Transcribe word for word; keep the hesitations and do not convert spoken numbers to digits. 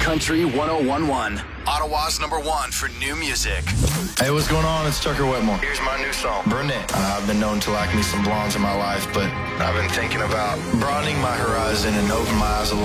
Country one oh one point one. Ottawa's number one for new music. Hey, what's going on? It's Tucker Whitmore. Here's my new song, Brunette. Uh, I've been known to like me some blondes in my life, but I've been thinking about broadening my horizon and open my eyes a little